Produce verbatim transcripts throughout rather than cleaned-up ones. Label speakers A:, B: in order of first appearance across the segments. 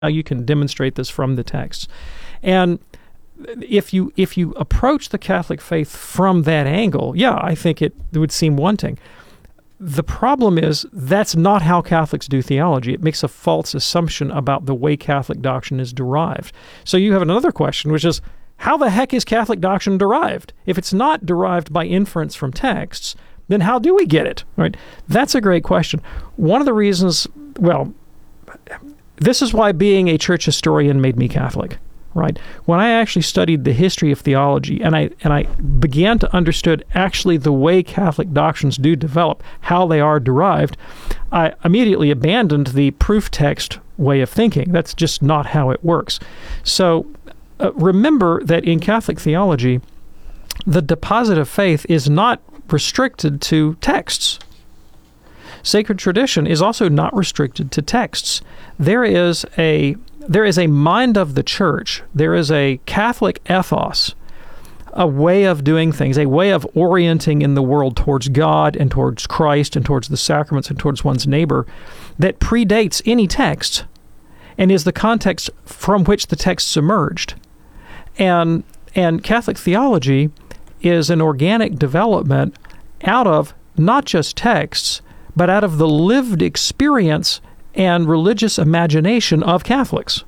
A: Now you can demonstrate this from the texts. And if you if you approach the Catholic faith from that angle, yeah, I think it, it would seem wanting. The problem is that's not how Catholics do theology. It makes a false assumption about the way Catholic doctrine is derived. So you have another question, which is, how the heck is Catholic doctrine derived? If it's not derived by inference from texts, then how do we get it? Right? That's a great question. One of the reasons, well, this is why being a church historian made me Catholic, right? When I actually studied the history of theology and I and I began to understand actually the way Catholic doctrines do develop, how they are derived, I immediately abandoned the proof text way of thinking. That's just not how it works. So uh, remember that in Catholic theology, the deposit of faith is not restricted to texts. Sacred tradition is also not restricted to texts. There is a there is a mind of the church. There is a Catholic ethos, a way of doing things, a way of orienting in the world towards God and towards Christ and towards the sacraments and towards one's neighbor that predates any text and is the context from which the texts emerged. And and Catholic theology is an organic development out of not just texts, but out of the lived experience and religious imagination of Catholics.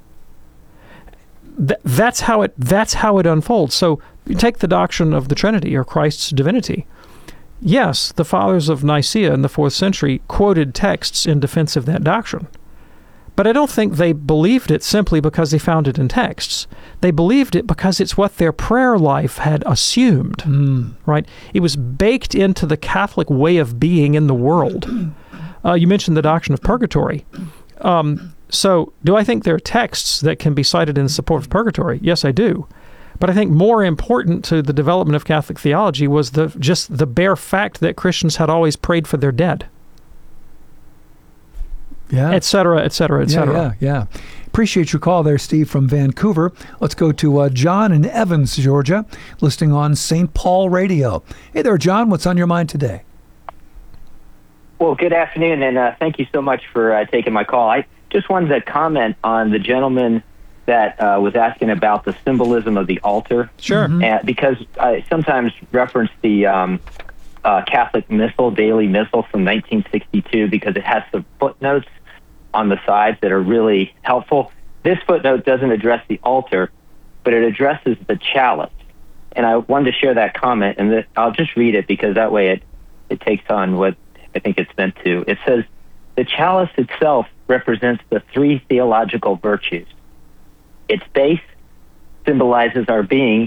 A: Th- that's how it that's how it unfolds. So you take the doctrine of the Trinity or Christ's divinity. Yes, the fathers of Nicaea in the fourth century quoted texts in defense of that doctrine. But I don't think they believed it simply because they found it in texts. They believed it because it's what their prayer life had assumed, mm. right? It was baked into the Catholic way of being in the world. Uh, you mentioned the doctrine of purgatory. Um, so do I think there are texts that can be cited in support of purgatory? Yes, I do. But I think more important to the development of Catholic theology was the just the bare fact that Christians had always prayed for their dead.
B: Yeah.
A: Et cetera, et cetera, et cetera.
B: Yeah, yeah, yeah. Appreciate your call there, Steve, from Vancouver. Let's go to uh, John in Evans, Georgia, listening on Saint Paul Radio. Hey there, John. What's on your mind today?
C: Well, good afternoon, and uh, thank you so much for uh, taking my call. I just wanted to comment on the gentleman that uh, was asking about the symbolism of the altar.
A: Sure.
C: Mm-hmm. And because I sometimes reference the um, uh, Catholic Missal, Daily Missal from nineteen sixty-two, because it has some footnotes on the sides that are really helpful. This footnote doesn't address the altar, but it addresses the chalice. And I wanted to share that comment, and that I'll just read it because that way it, it takes on what I think it's meant to. It says, the chalice itself represents the three theological virtues. Its base symbolizes our being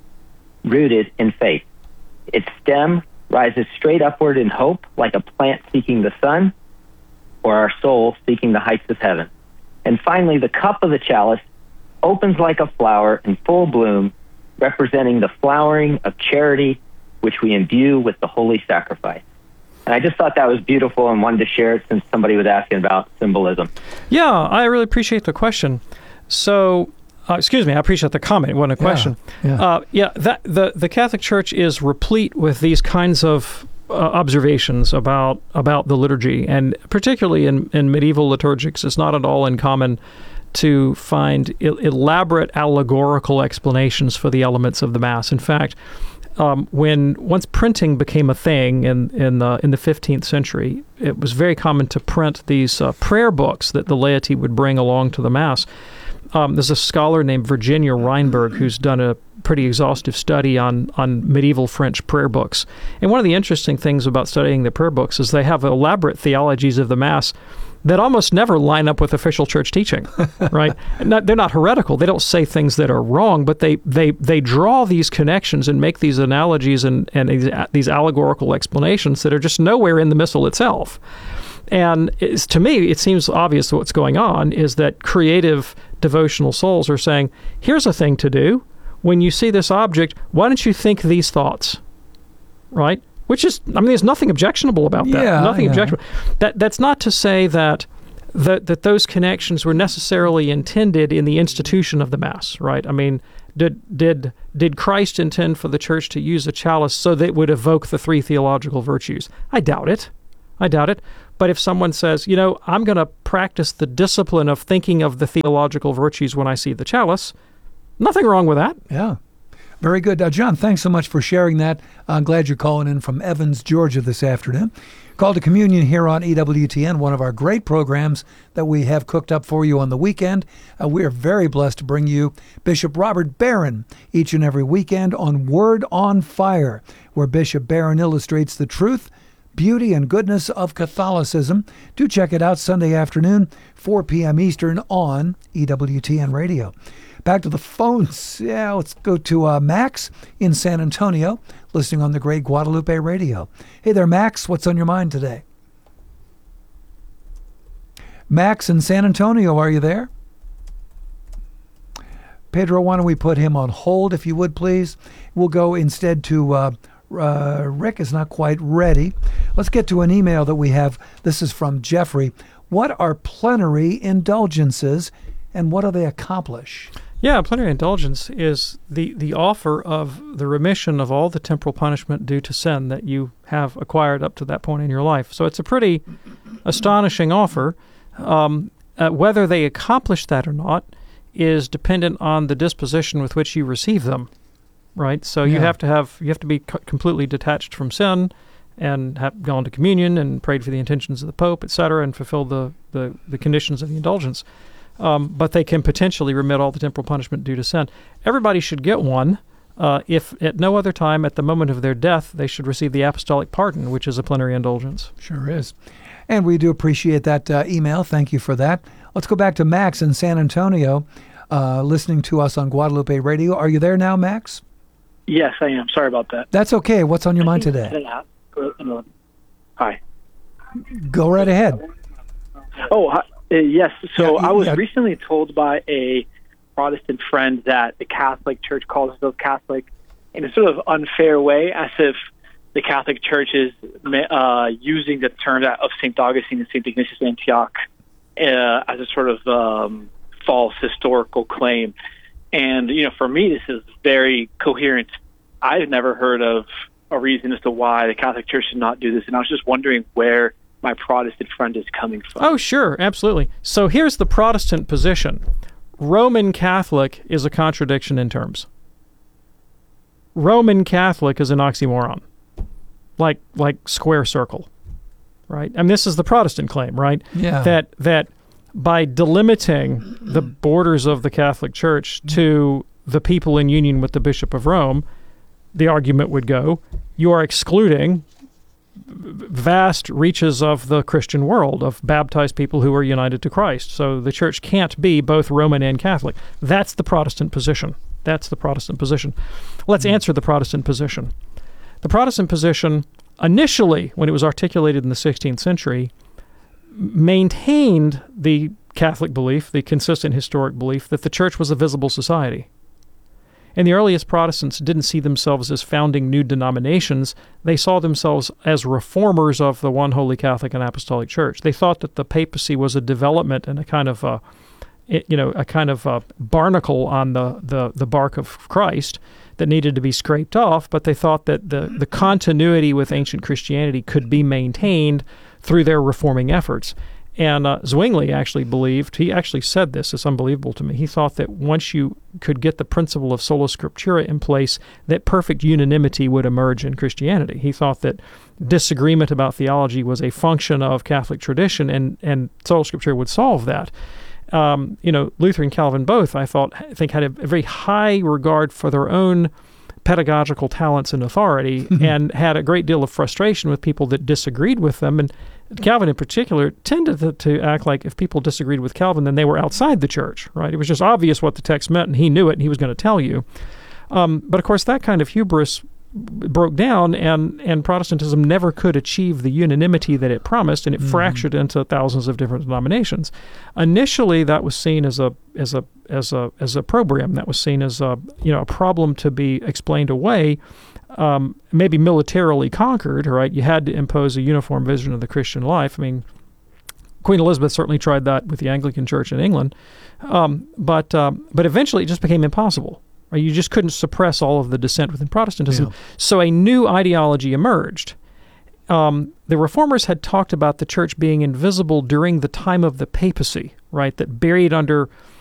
C: rooted in faith. Its stem rises straight upward in hope, like a plant seeking the sun, or our soul seeking the heights of heaven. And finally, the cup of the chalice opens like a flower in full bloom, representing the flowering of charity, which we imbue with the holy sacrifice. And I just thought that was beautiful and wanted to share it since somebody was asking about symbolism.
A: Yeah, I really appreciate the question. So, uh, excuse me, I appreciate the comment. It wasn't a question.
B: Yeah, yeah.
A: Uh, yeah that, the, the Catholic Church is replete with these kinds of uh, observations about about the liturgy, and particularly in, in medieval liturgics, it's not at all uncommon to find el- elaborate allegorical explanations for the elements of the Mass. In fact, Um, when once printing became a thing in in the in the fifteenth century, it was very common to print these uh, prayer books that the laity would bring along to the Mass. Um, there's a scholar named Virginia Reinberg who's done a pretty exhaustive study on on medieval French prayer books. And one of the interesting things about studying the prayer books is they have elaborate theologies of the Mass that almost never line up with official church teaching, right? Not, they're not heretical. They don't say things that are wrong, but they they they draw these connections and make these analogies and, and these, these allegorical explanations that are just nowhere in the Missal itself. And it's, to me, it seems obvious what's going on is that creative devotional souls are saying, here's a thing to do. When you see this object, why don't you think these thoughts, right? Which is, I mean, there's nothing objectionable about that.
B: Yeah,
A: nothing
B: yeah.
A: objectionable. That that's not to say that that that those connections were necessarily intended in the institution of the Mass, right? I mean, did did did Christ intend for the Church to use a chalice so that it would evoke the three theological virtues? I doubt it. I doubt it. But if someone says, you know, I'm going to practice the discipline of thinking of the theological virtues when I see the chalice, nothing wrong with that.
B: Yeah. Very good. Uh, John, thanks so much for sharing that. I'm glad you're calling in from Evans, Georgia this afternoon. Call to Communion here on E W T N, one of our great programs that we have cooked up for you on the weekend. Uh, we are very blessed to bring you Bishop Robert Barron each and every weekend on Word on Fire, where Bishop Barron illustrates the truth, beauty, and goodness of Catholicism. Do check it out Sunday afternoon, four p.m. Eastern on E W T N Radio. Back to the phones. Yeah, let's go to uh, Max in San Antonio, listening on the great Guadalupe Radio. Hey there, Max. What's on your mind today? Max in San Antonio, are you there? Pedro, why don't we put him on hold, if you would, please? We'll go instead to uh, uh, Rick is not quite ready. Let's get to an email that we have. This is from Jeffrey. What are plenary indulgences, and what do they accomplish?
A: Yeah, plenary indulgence is the, the offer of the remission of all the temporal punishment due to sin that you have acquired up to that point in your life. So it's a pretty astonishing offer. Um, uh, whether they accomplish that or not is dependent on the disposition with which you receive them, right? So
B: Yeah.
A: you have to have you have to be co- completely detached from sin, and have gone to communion and prayed for the intentions of the Pope, et cetera, and fulfilled the, the, the conditions of the indulgence. Um, but they can potentially remit all the temporal punishment due to sin. Everybody should get one. Uh, if at no other time, at the moment of their death, they should receive the apostolic pardon, which is a plenary indulgence.
B: Sure is. And we do appreciate that uh, email. Thank you for that. Let's go back to Max in San Antonio, uh, listening to us on Guadalupe Radio. Are you there now, Max?
D: Yes, I am. Sorry about that.
B: That's okay. What's on your mind today?
D: Hi.
B: Go right ahead.
D: Oh, hi. Uh, yes. So
B: Yeah,
D: I was
B: yeah.
D: recently told by a Protestant friend that the Catholic Church calls itself Catholic in a sort of unfair way, as if the Catholic Church is uh, using the term of Saint Augustine and Saint Ignatius of Antioch uh, as a sort of um, false historical claim. And, you know, for me, this is very coherent. I've never heard of a reason as to why the Catholic Church should not do this, and I was just wondering where my Protestant friend is coming from.
A: Oh, sure, absolutely. So here's the Protestant position. Roman Catholic is a contradiction in terms. Roman Catholic is an oxymoron, like like square circle, right? And this is the Protestant claim, right?
B: Yeah.
A: That that by delimiting the borders of the Catholic Church to the people in union with the Bishop of Rome, the argument would go, you are excluding vast reaches of the Christian world, of baptized people who are united to Christ. So the church can't be both Roman and Catholic. That's the Protestant position. That's the Protestant position. Let's answer the Protestant position. The Protestant position, initially, when it was articulated in the sixteenth century, maintained the Catholic belief, the consistent historic belief, that the church was a visible society. And the earliest Protestants didn't see themselves as founding new denominations. They saw themselves as reformers of the one holy Catholic and Apostolic Church. They thought that the papacy was a development and a kind of a, you know, a kind of a barnacle on the, the, the bark of Christ that needed to be scraped off, but they thought that the, the continuity with ancient Christianity could be maintained through their reforming efforts. And uh, Zwingli actually believed, he actually said this, it's unbelievable to me, he thought that once you could get the principle of sola scriptura in place, that perfect unanimity would emerge in Christianity. He thought that disagreement about theology was a function of Catholic tradition, and, and sola scriptura would solve that. Um, you know, Luther and Calvin both, I thought, I think had a very high regard for their own pedagogical talents and authority, and had a great deal of frustration with people that disagreed with them. And Calvin in particular tended to, to act like if people disagreed with Calvin, then they were outside the church, right? It was just obvious what the text meant, and he knew it, and he was going to tell you. Um, but of course, that kind of hubris broke down, and, and Protestantism never could achieve the unanimity that it promised, and it mm-hmm. fractured into thousands of different denominations. Initially, that was seen as a as a as a as a probrium. That was seen as a you know a problem to be explained away, um, maybe militarily conquered. Right, you had to impose a uniform vision of the Christian life. I mean, Queen Elizabeth certainly tried that with the Anglican Church in England, um, but um, but eventually it just became impossible. You just couldn't suppress all of the dissent within Protestantism. Yeah. So a new ideology emerged. um, the Reformers had talked about the church being invisible during the time of the papacy, right? That buried under